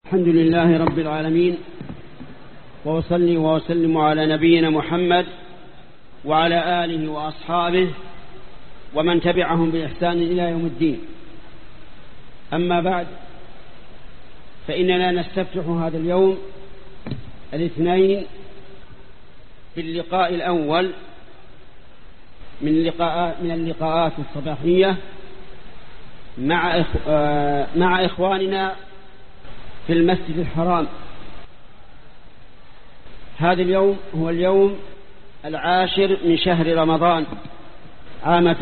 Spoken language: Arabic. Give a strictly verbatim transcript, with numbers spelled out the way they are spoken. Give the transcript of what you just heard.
الحمد لله رب العالمين، وأصلي وأسلم على نبينا محمد وعلى آله وأصحابه ومن تبعهم بإحسان إلى يوم الدين. أما بعد، فإننا نستفتح هذا اليوم الاثنين باللقاء الأول من اللقاء من اللقاءات الصباحية مع مع إخواننا في المسجد الحرام. هذا اليوم هو اليوم العاشر من شهر رمضان عام